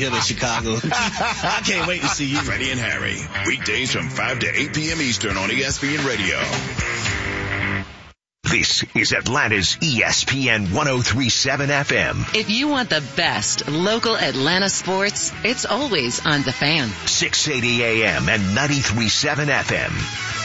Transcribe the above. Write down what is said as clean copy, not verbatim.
here to Chicago. I can't wait to see you. Freddie and Harry, weekdays from 5 to 8 p.m. Eastern on ESPN Radio. This is Atlanta's ESPN 103.7 FM. If you want the best local Atlanta sports, it's always on The Fan. 680 AM and 93.7 FM.